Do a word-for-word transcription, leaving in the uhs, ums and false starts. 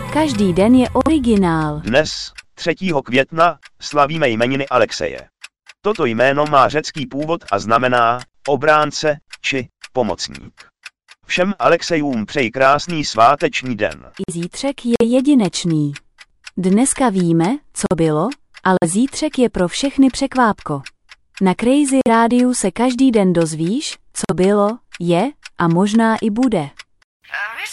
Každý den je originál. Dnes, třetího května, slavíme jmeniny Alexeje. Toto jméno má řecký původ a znamená obránce či pomocník. Všem Alexejům přeji krásný sváteční den. I zítřek je jedinečný. Dneska víme, co bylo, ale zítřek je pro všechny překvápko. Na Crazy Rádiu se každý den dozvíš, co bylo, je a možná i bude.